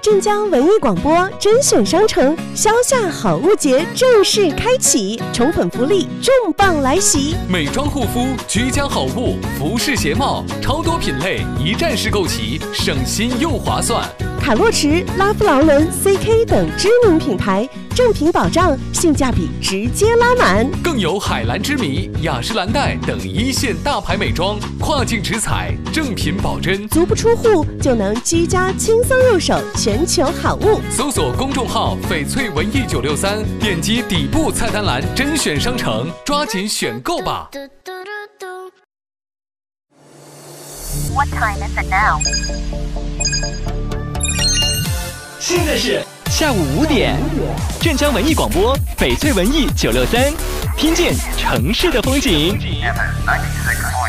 镇江文艺广播甄选商城销夏好物节正式开启，宠粉福利重磅来袭！ 美妆护肤、居家好物、服饰鞋帽，超多品类一站式购齐，省心又划算。 卡洛驰、拉夫劳伦、CK 等知名品牌，正品保障，性价比直接拉满。 更有海蓝之谜、雅诗兰黛等一线大牌美妆，跨境直采，正品保真， 足不出户就能居家轻松入手全球好物。 搜索公众号翡翠文艺963，点击底部菜单栏甄选商城，抓紧选购吧。 What time is it now? 现在是下午5点，镇江文艺广播翡翠文艺963，听见城市的风景。 FM 96.6